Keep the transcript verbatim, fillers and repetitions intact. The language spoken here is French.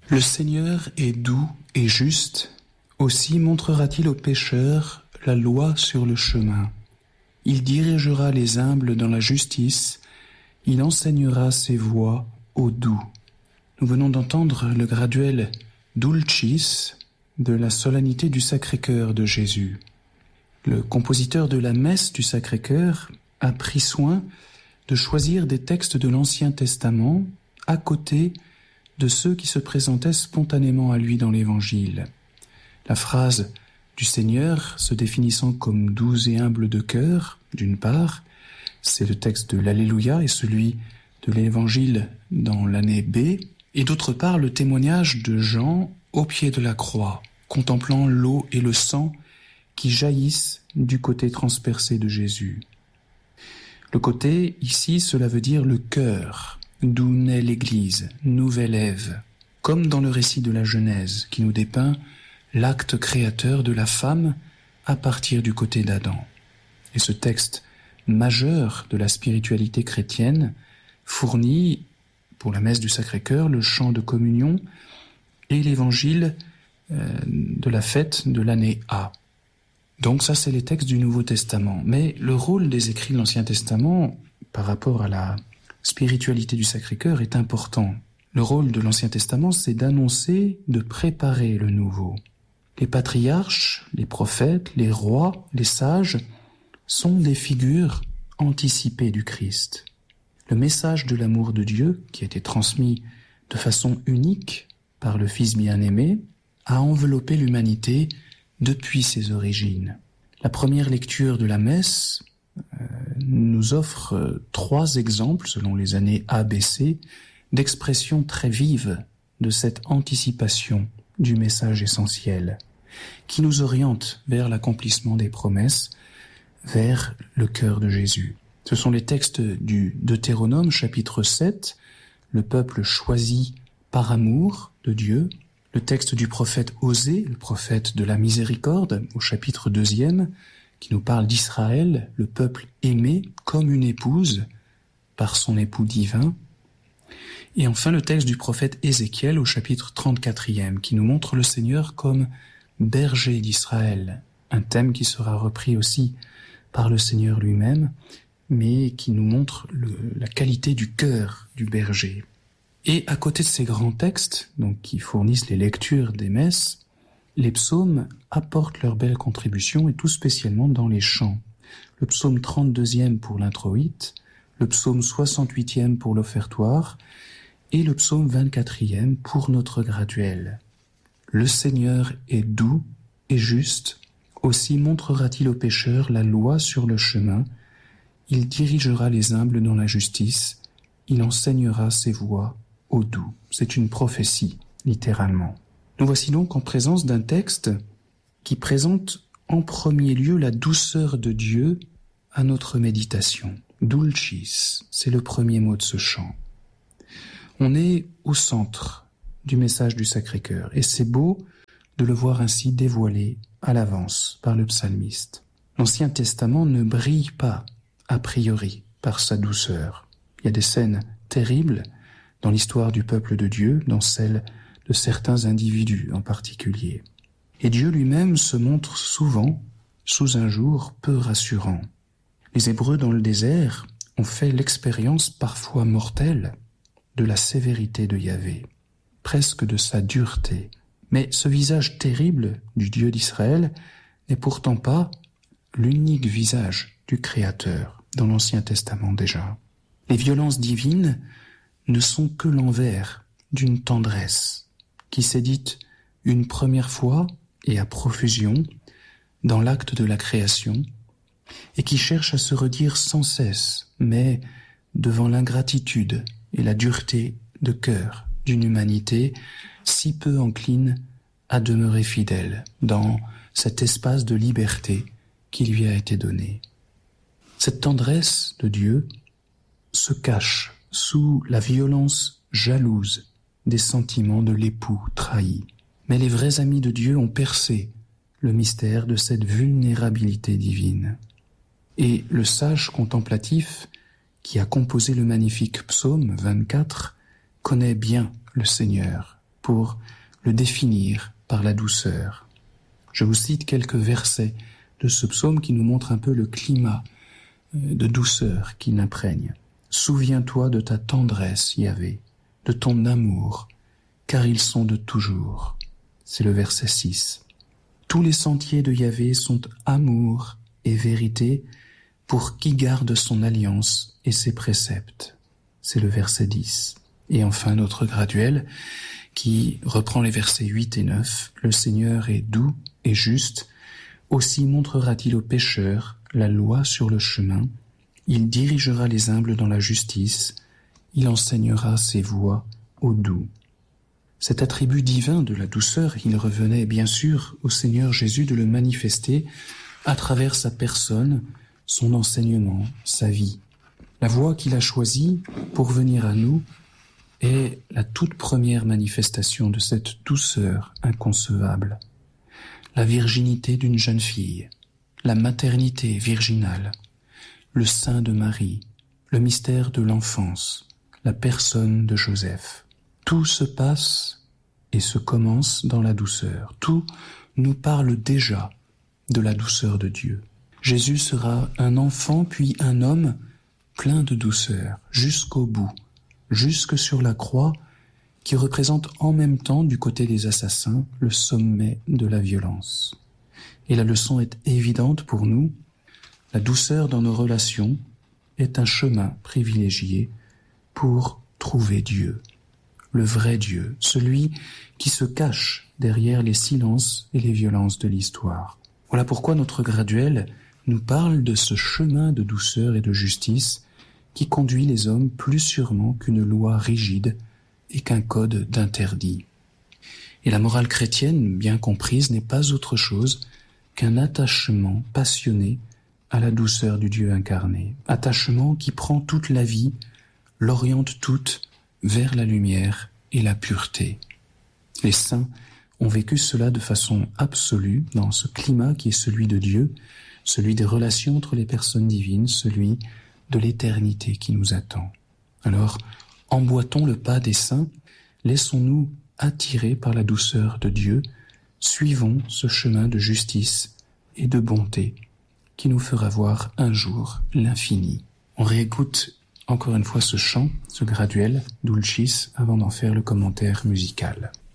Le Seigneur est doux et juste, aussi montrera-t-il aux pécheurs la loi sur le chemin. Il dirigera les humbles dans la justice, il enseignera ses voies aux doux. Nous venons d'entendre le graduel Dulcis de la solennité du Sacré-Cœur de Jésus. Le compositeur de la messe du Sacré-Cœur a pris soin de choisir des textes de l'Ancien Testament à côté de ceux qui se présentaient spontanément à lui dans l'Évangile. La phrase du Seigneur se définissant comme doux et humble de cœur, d'une part, c'est le texte de l'Alléluia et celui de l'Évangile dans l'année B, et d'autre part le témoignage de Jean au pied de la croix, contemplant l'eau et le sang qui jaillissent du côté transpercé de Jésus. Le côté, ici, cela veut dire le cœur, d'où naît l'Église, nouvelle Ève, comme dans le récit de la Genèse, qui nous dépeint l'acte créateur de la femme à partir du côté d'Adam. Et ce texte majeur de la spiritualité chrétienne fournit, pour la messe du Sacré-Cœur, le chant de communion et l'évangile euh, de la fête de l'année A. Donc ça, c'est les textes du Nouveau Testament. Mais le rôle des écrits de l'Ancien Testament, par rapport à la spiritualité du Sacré-Cœur, est important. Le rôle de l'Ancien Testament, c'est d'annoncer, de préparer le Nouveau. Les patriarches, les prophètes, les rois, les sages sont des figures anticipées du Christ. Le message de l'amour de Dieu, qui a été transmis de façon unique par le Fils bien-aimé, a enveloppé l'humanité depuis ses origines. La première lecture de la messe euh, nous offre euh, trois exemples, selon les années A B C, d'expressions très vives de cette anticipation du message essentiel, qui nous oriente vers l'accomplissement des promesses, vers le cœur de Jésus. Ce sont les textes du Deutéronome, chapitre sept, le peuple choisi par amour de Dieu, le texte du prophète Osée, le prophète de la miséricorde, au chapitre deuxième, qui nous parle d'Israël, le peuple aimé comme une épouse par son époux divin. Et enfin le texte du prophète Ézéchiel au chapitre trente-quatrième, qui nous montre le Seigneur comme berger d'Israël, un thème qui sera repris aussi par le Seigneur lui-même, mais qui nous montre le, la qualité du cœur du berger. Et à côté de ces grands textes, donc qui fournissent les lectures des messes, les psaumes apportent leur belle contribution, et tout spécialement dans les chants. Le psaume trente-deuxième pour l'introïte, le psaume soixante-huitième pour l'offertoire, et le psaume vingt-quatrième pour notre graduel. Le Seigneur est doux et juste, aussi montrera-t-il aux pécheurs la loi sur le chemin, il dirigera les humbles dans la justice, il enseignera ses voies aux doux. C'est une prophétie, littéralement. Nous voici donc en présence d'un texte qui présente en premier lieu la douceur de Dieu à notre méditation. Dulcis, c'est le premier mot de ce chant. On est au centre du message du Sacré-Cœur, et c'est beau de le voir ainsi dévoilé à l'avance par le psalmiste. L'Ancien Testament ne brille pas, a priori, par sa douceur. Il y a des scènes terribles dans l'histoire du peuple de Dieu, dans celle de certains individus en particulier. Et Dieu lui-même se montre souvent sous un jour peu rassurant. Les Hébreux dans le désert ont fait l'expérience parfois mortelle de la sévérité de Yahvé, presque de sa dureté. Mais ce visage terrible du Dieu d'Israël n'est pourtant pas l'unique visage du Créateur dans l'Ancien Testament déjà. Les violences divines ne sont que l'envers d'une tendresse qui s'est dite une première fois et à profusion dans l'acte de la création et qui cherche à se redire sans cesse, mais devant l'ingratitude et la dureté de cœur d'une humanité si peu encline à demeurer fidèle dans cet espace de liberté qui lui a été donné. Cette tendresse de Dieu se cache sous la violence jalouse des sentiments de l'époux trahi. Mais les vrais amis de Dieu ont percé le mystère de cette vulnérabilité divine. Et le sage contemplatif qui a composé le magnifique psaume vingt-quatre connaît bien le Seigneur pour le définir par la douceur. Je vous cite quelques versets de ce psaume qui nous montrent un peu le climat de douceur qui l'imprègne. « Souviens-toi de ta tendresse, Yahvé, de ton amour, car ils sont de toujours. » C'est le verset six. « Tous les sentiers de Yahvé sont amour et vérité pour qui garde son alliance et ses préceptes. » C'est le verset dix. Et enfin notre graduel qui reprend les versets huit et neuf. « Le Seigneur est doux et juste, aussi montrera-t-il aux pécheurs la loi sur le chemin. Il dirigera les humbles dans la justice, il enseignera ses voies aux doux. » Cet attribut divin de la douceur, il revenait bien sûr au Seigneur Jésus de le manifester à travers sa personne, son enseignement, sa vie. La voie qu'il a choisie pour venir à nous est la toute première manifestation de cette douceur inconcevable. La virginité d'une jeune fille, la maternité virginale, le sein de Marie, le mystère de l'enfance, la personne de Joseph. Tout se passe et se commence dans la douceur. Tout nous parle déjà de la douceur de Dieu. Jésus sera un enfant puis un homme plein de douceur jusqu'au bout, jusque sur la croix qui représente en même temps du côté des assassins le sommet de la violence. Et la leçon est évidente pour nous. La douceur dans nos relations est un chemin privilégié pour trouver Dieu, le vrai Dieu, celui qui se cache derrière les silences et les violences de l'histoire. Voilà pourquoi notre graduel nous parle de ce chemin de douceur et de justice qui conduit les hommes plus sûrement qu'une loi rigide et qu'un code d'interdit. Et la morale chrétienne, bien comprise, n'est pas autre chose qu'un attachement passionné à la douceur du Dieu incarné, attachement qui prend toute la vie, l'oriente toute vers la lumière et la pureté. Les saints ont vécu cela de façon absolue dans ce climat qui est celui de Dieu, celui des relations entre les personnes divines, celui de l'éternité qui nous attend. Alors, emboîtons le pas des saints, laissons-nous attirer par la douceur de Dieu, suivons ce chemin de justice et de bonté qui nous fera voir un jour l'infini. On réécoute encore une fois ce chant, ce graduel, Dulcis, avant d'en faire le commentaire musical.